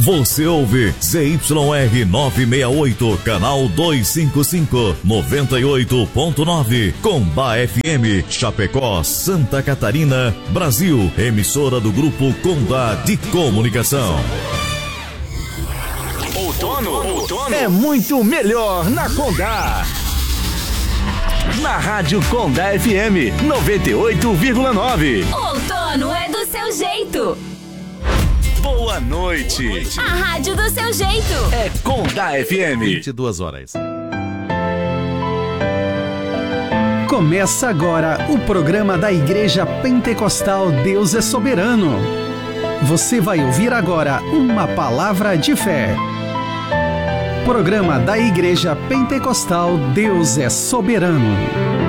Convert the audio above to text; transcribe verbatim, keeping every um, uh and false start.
Você ouve Z Y R novecentos e sessenta e oito, canal duzentos e cinquenta e cinco, noventa e oito ponto nove, Combá F M, Chapecó, Santa Catarina, Brasil. Emissora do Grupo Condá de Comunicação. Outono, outono é muito melhor na Condá. Na Rádio Condá F M noventa e oito vírgula nove. Outono é do seu jeito. Boa noite. Boa noite. A rádio do seu jeito. É Condá F M. vinte e duas horas. Começa agora o programa da Igreja Pentecostal Deus é Soberano. Você vai ouvir agora uma palavra de fé. Programa da Igreja Pentecostal Deus é Soberano.